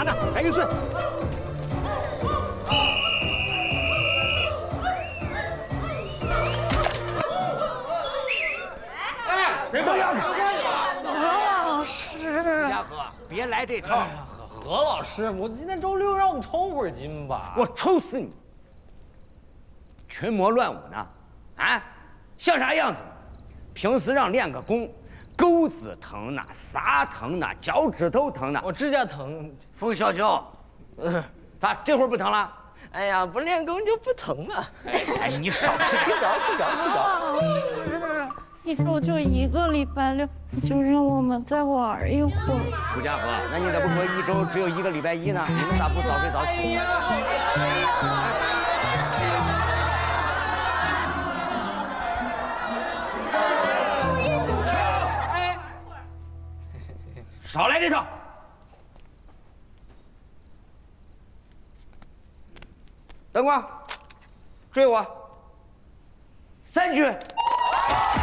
呢？还有水。哎，谁不要看？ 何老师， 家和，别来这套。 何老师，我今天周六，让我们抽会儿筋吧。 我抽死你！群魔乱舞呢？啊，像啥样子？平时让练个功，钩子疼呢，撒疼呢，脚趾头疼呢。 我指甲疼。 冯小小，咋这会儿不疼了？ 哎呀，不练功就不疼了。 哎，你少吃点。 吃着。 老师，一周就1个礼拜6，就让我们再玩一会儿。 楚家和，那你咋不说一周只有1个礼拜1呢？你们咋不早睡早起？少来这套！灯光，追我！3局。